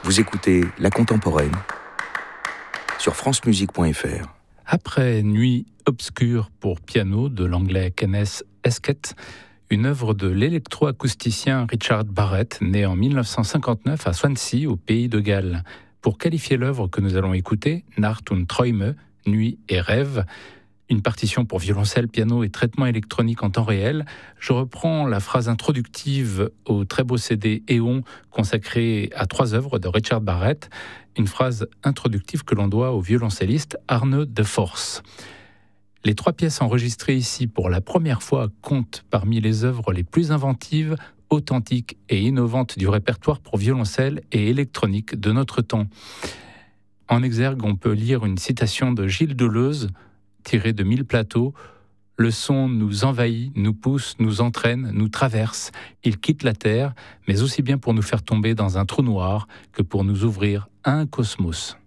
Vous écoutez La Contemporaine sur francemusique.fr. Après Nuit obscure pour piano de l'anglais Kenneth Esquette, une œuvre de l'électroacousticien Richard Barrett, né en 1959 à Swansea, au pays de Galles. Pour qualifier l'œuvre que nous allons écouter, Nacht und Träume, Nuit et rêve, une partition pour violoncelle, piano et traitement électronique en temps réel, je reprends la phrase introductive au très beau CD Éon consacré à 3 œuvres de Richard Barrett, une phrase introductive que l'on doit au violoncelliste Arne de Force. Les 3 pièces enregistrées ici pour la première fois comptent parmi les œuvres les plus inventives, authentiques et innovantes du répertoire pour violoncelle et électronique de notre temps. En exergue, on peut lire une citation de Gilles Deleuze, tirée de 1000 plateaux. Le son nous envahit, nous pousse, nous entraîne, nous traverse. Il quitte la Terre, mais aussi bien pour nous faire tomber dans un trou noir que pour nous ouvrir à un cosmos.